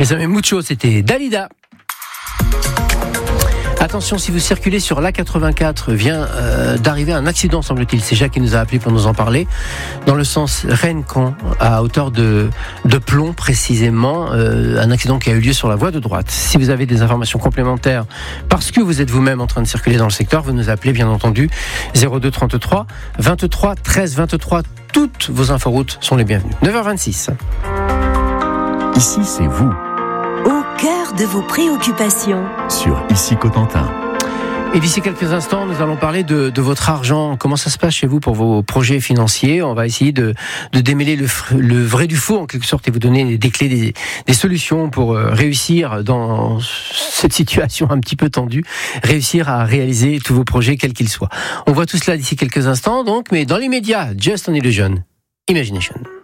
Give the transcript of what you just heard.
Mes amis mucho, c'était Dalida. Attention, si vous circulez sur l'A84, vient d'arriver un accident, semble-t-il. C'est Jacques qui nous a appelé pour nous en parler. Dans le sens Rennes-Caen, à hauteur de Plomb, précisément. Un accident qui a eu lieu sur la voie de droite. Si vous avez des informations complémentaires, parce que vous êtes vous-même en train de circuler dans le secteur, vous nous appelez, bien entendu, 02 33 23 13 23. Toutes vos inforoutes sont les bienvenues. 9h26. Ici, c'est vous. Au cœur de vos préoccupations. Sur Ici Cotentin. Et d'ici quelques instants, nous allons parler de votre argent. Comment ça se passe chez vous pour vos projets financiers? On va essayer de démêler le vrai du faux, en quelque sorte, et vous donner des clés, des solutions pour réussir dans cette situation un petit peu tendue, réussir à réaliser tous vos projets, quels qu'ils soient. On voit tout cela d'ici quelques instants, donc, mais dans l'immédiat, Just an Illusion, Imagination.